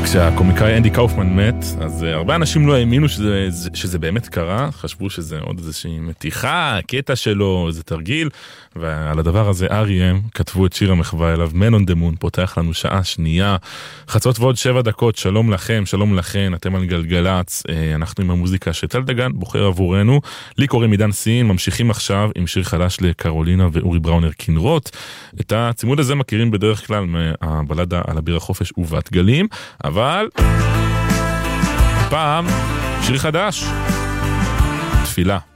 כשהקומיקאי אנדי קאופמן מת, אז הרבה אנשים לא האמינו שזה באמת קרה, חשבו שזה עוד איזושהי מתיחה, קטע שלו, איזה תרגיל, ועל הדבר הזה R.E.M. כתבו את שיר המחווה אליו, Man on the Moon, פותח לנו שעה שנייה, חצות ועוד 7 דקות, שלום לכם, שלום לכן, אתם על גלגלץ, אנחנו עם המוזיקה שטל דגן בוחר עבורנו, לי קוראים עידן סין, ממשיכים עכשיו עם שיר חדש לקרולינה ואורי בראונר כנרות, את הצימוד הזה מכירים בדרך כלל מהבלדה על אביר החופש ובת גלים, אבל פעם שיר חדש, תפילה.